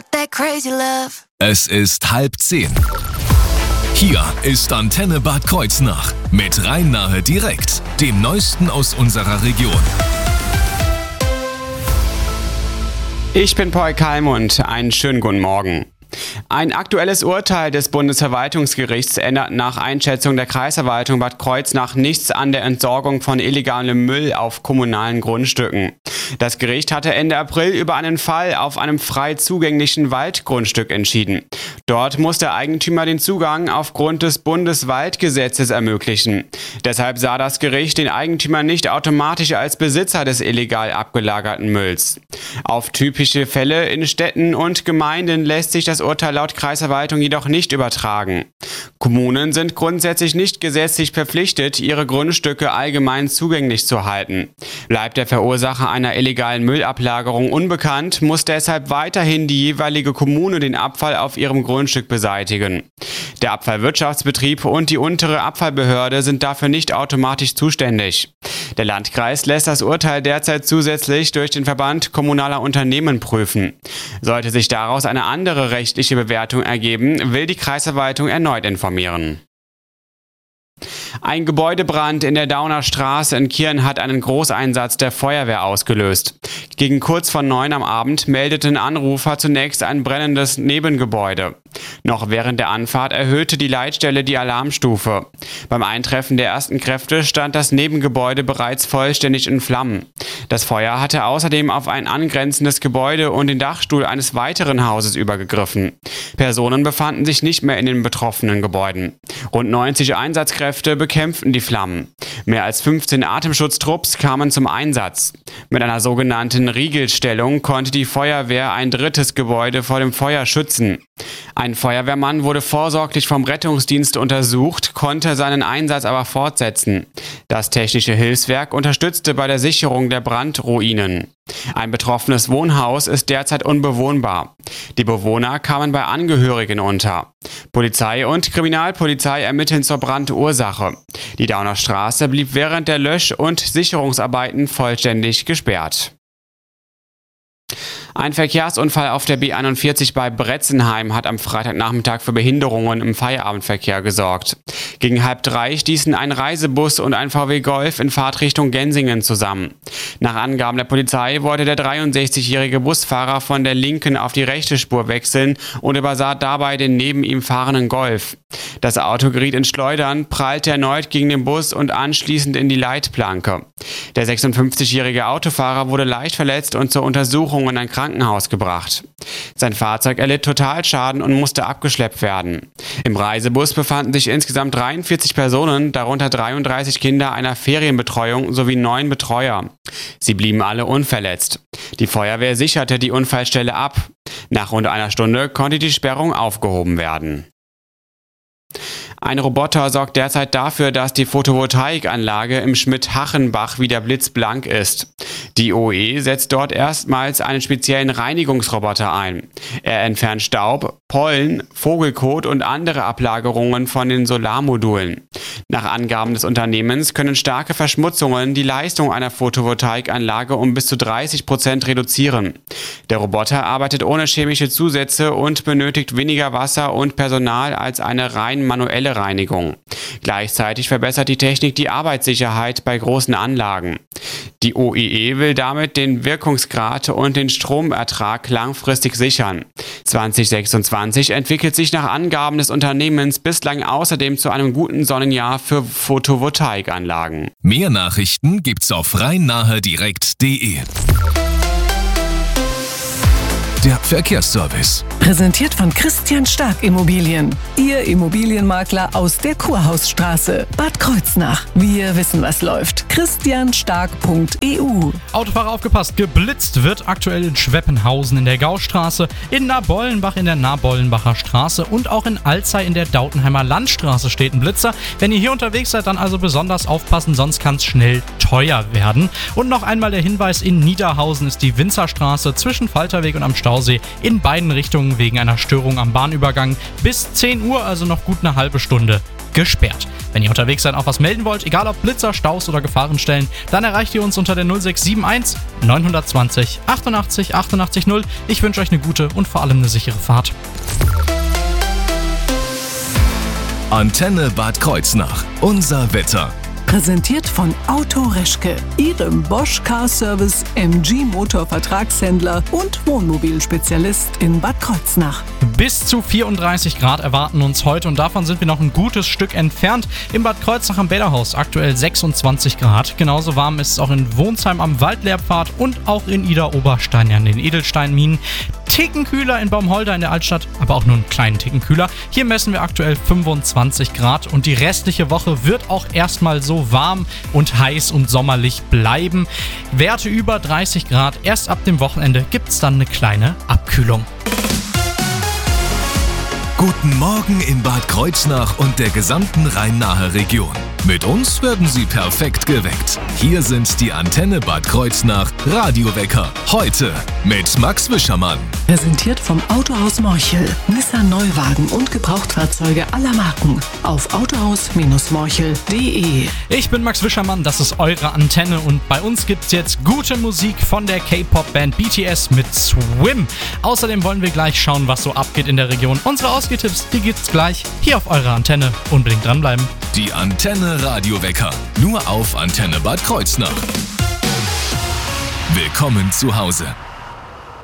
got that crazy love. Es ist 9:30. Hier ist Antenne Bad Kreuznach mit Rhein-Nahe direkt, dem Neuesten aus unserer Region. Ich bin Paul Kalmund, einen schönen guten Morgen. Ein aktuelles Urteil des Bundesverwaltungsgerichts ändert nach Einschätzung der Kreisverwaltung Bad Kreuznach nichts an der Entsorgung von illegalem Müll auf kommunalen Grundstücken. Das Gericht hatte Ende April über einen Fall auf einem frei zugänglichen Waldgrundstück entschieden. Dort muss der Eigentümer den Zugang aufgrund des Bundeswaldgesetzes ermöglichen. Deshalb sah das Gericht den Eigentümer nicht automatisch als Besitzer des illegal abgelagerten Mülls. Auf typische Fälle in Städten und Gemeinden lässt sich das Urteil laut Kreisverwaltung jedoch nicht übertragen. Kommunen sind grundsätzlich nicht gesetzlich verpflichtet, ihre Grundstücke allgemein zugänglich zu halten. Bleibt der Verursacher einer illegalen Müllablagerung unbekannt, muss deshalb weiterhin die jeweilige Kommune den Abfall auf ihrem Grundstück beseitigen. Der Abfallwirtschaftsbetrieb und die untere Abfallbehörde sind dafür nicht automatisch zuständig. Der Landkreis lässt das Urteil derzeit zusätzlich durch den Verband kommunaler Unternehmen prüfen. Sollte sich daraus eine andere rechtliche Bewertung ergeben, will die Kreisverwaltung erneut informieren. Ein Gebäudebrand in der Dauner Straße in Kirn hat einen Großeinsatz der Feuerwehr ausgelöst. Gegen kurz vor 9 am Abend meldeten Anrufer zunächst ein brennendes Nebengebäude. Noch während der Anfahrt erhöhte die Leitstelle die Alarmstufe. Beim Eintreffen der ersten Kräfte stand das Nebengebäude bereits vollständig in Flammen. Das Feuer hatte außerdem auf ein angrenzendes Gebäude und den Dachstuhl eines weiteren Hauses übergegriffen. Personen befanden sich nicht mehr in den betroffenen Gebäuden. Rund 90 Einsatzkräfte bekämpften die Flammen. Mehr als 15 Atemschutztrupps kamen zum Einsatz. Mit einer sogenannten Riegelstellung konnte die Feuerwehr ein drittes Gebäude vor dem Feuer schützen. Ein Feuerwehrmann wurde vorsorglich vom Rettungsdienst untersucht, konnte seinen Einsatz aber fortsetzen. Das Technische Hilfswerk unterstützte bei der Sicherung der Brandruinen. Ein betroffenes Wohnhaus ist derzeit unbewohnbar. Die Bewohner kamen bei Angehörigen unter. Polizei und Kriminalpolizei ermitteln zur Brandursache. Die Dauner Straße blieb während der Lösch- und Sicherungsarbeiten vollständig gesperrt. Ein Verkehrsunfall auf der B41 bei Bretzenheim hat am Freitagnachmittag für Behinderungen im Feierabendverkehr gesorgt. Gegen 2:30 stießen ein Reisebus und ein VW Golf in Fahrtrichtung Gensingen zusammen. Nach Angaben der Polizei wollte der 63-jährige Busfahrer von der linken auf die rechte Spur wechseln und übersah dabei den neben ihm fahrenden Golf. Das Auto geriet ins Schleudern, prallte erneut gegen den Bus und anschließend in die Leitplanke. Der 56-jährige Autofahrer wurde leicht verletzt und zur Untersuchung in ein Krankenhaus gebracht. Sein Fahrzeug erlitt Totalschaden und musste abgeschleppt werden. Im Reisebus befanden sich insgesamt 43 Personen, darunter 33 Kinder einer Ferienbetreuung sowie 9 Betreuer. Sie blieben alle unverletzt. Die Feuerwehr sicherte die Unfallstelle ab. Nach rund einer Stunde konnte die Sperrung aufgehoben werden. Ein Roboter sorgt derzeit dafür, dass die Photovoltaikanlage im Schmidt-Hachenbach wieder blitzblank ist. Die OE setzt dort erstmals einen speziellen Reinigungsroboter ein. Er entfernt Staub, Pollen, Vogelkot und andere Ablagerungen von den Solarmodulen. Nach Angaben des Unternehmens können starke Verschmutzungen die Leistung einer Photovoltaikanlage um bis zu 30% reduzieren. Der Roboter arbeitet ohne chemische Zusätze und benötigt weniger Wasser und Personal als eine rein manuelle Reinigung. Gleichzeitig verbessert die Technik die Arbeitssicherheit bei großen Anlagen. Die OEE will damit den Wirkungsgrad und den Stromertrag langfristig sichern. 2026 entwickelt sich nach Angaben des Unternehmens bislang außerdem zu einem guten Sonnenjahr für Photovoltaikanlagen. Mehr Nachrichten gibt's auf rhein-nahe-direkt.de. Der Verkehrsservice. Präsentiert von Christian Stark Immobilien. Ihr Immobilienmakler aus der Kurhausstraße. Bad Kreuznach. Wir wissen, was läuft. christianstark.eu. Autofahrer aufgepasst, geblitzt wird aktuell in Schweppenhausen in der Gaustraße, in Nabollenbach in der Nabollenbacher Straße und auch in Alzey in der Dautenheimer Landstraße steht ein Blitzer. Wenn ihr hier unterwegs seid, dann also besonders aufpassen, sonst kann es schnell teuer werden. Und noch einmal der Hinweis, in Niederhausen ist die Winzerstraße zwischen Falterweg und am Stausee in beiden Richtungen wegen einer Störung am Bahnübergang bis 10 Uhr, also noch gut eine halbe Stunde, gesperrt. Wenn ihr unterwegs seid, auch was melden wollt, egal ob Blitzer, Staus oder Gefahrenstellen, dann erreicht ihr uns unter der 0671 920 88 88 0. Ich wünsche euch eine gute und vor allem eine sichere Fahrt. Antenne Bad Kreuznach. Unser Wetter. Präsentiert von Auto Reschke, Ihrem Bosch Car Service MG Motor Vertragshändler und Wohnmobilspezialist in Bad Kreuznach. Bis zu 34 Grad erwarten uns heute und davon sind wir noch ein gutes Stück entfernt. Im Bad Kreuznach am Bäderhaus aktuell 26 Grad. Genauso warm ist es auch in Wohnsheim am Waldlehrpfad und auch in Idar-Oberstein an den Edelsteinminen. Ticken kühler in Baumholder in der Altstadt, aber auch nur einen kleinen Ticken kühler. Hier messen wir aktuell 25 Grad und die restliche Woche wird auch erstmal so warm und heiß und sommerlich bleiben. Werte über 30 Grad. Erst ab dem Wochenende gibt es dann eine kleine Abkühlung. Guten Morgen in Bad Kreuznach und der gesamten Rhein-Nahe Region. Mit uns werden Sie perfekt geweckt. Hier sind die Antenne Bad Kreuznach Radiowecker. Heute mit Max Wischermann. Präsentiert vom Autohaus Morchel. Nissan Neuwagen und Gebrauchtfahrzeuge aller Marken. Auf autohaus-morchel.de. Ich bin Max Wischermann, das ist eure Antenne und bei uns gibt's jetzt gute Musik von der K-Pop-Band BTS mit Swim. Außerdem wollen wir gleich schauen, was so abgeht in der Region. Unsere Ausgehtipps, die gibt's gleich hier auf eurer Antenne. Unbedingt dranbleiben. Die Antenne Radiowecker. Nur auf Antenne Bad Kreuznach. Willkommen zu Hause.